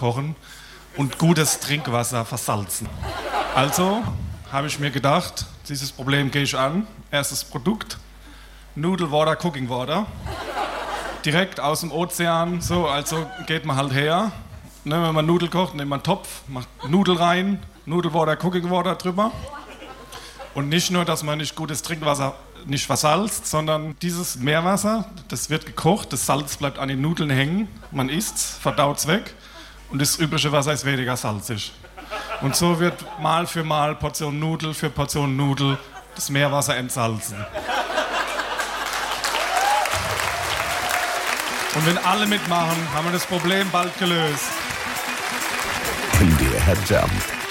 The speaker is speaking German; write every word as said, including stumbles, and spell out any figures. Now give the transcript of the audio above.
kochen und gutes Trinkwasser versalzen. Also habe ich mir gedacht, dieses Problem gehe ich an. Erstes Produkt, Nudelwater, Cooking Water. Direkt aus dem Ozean, so, also geht man halt her. Ne, wenn man Nudeln kocht, nimmt man einen Topf, macht Nudeln rein, Nudelwater, Cooking Water drüber. Und nicht nur, dass man nicht gutes Trinkwasser nicht versalzt, sondern dieses Meerwasser, das wird gekocht, das Salz bleibt an den Nudeln hängen, man isst's, verdaut's weg und das übrige Wasser ist weniger salzig. Und so wird Mal für Mal, Portion Nudel für Portion Nudel, das Meerwasser entsalzen. Und wenn alle mitmachen, haben wir das Problem bald gelöst. M D R Jump.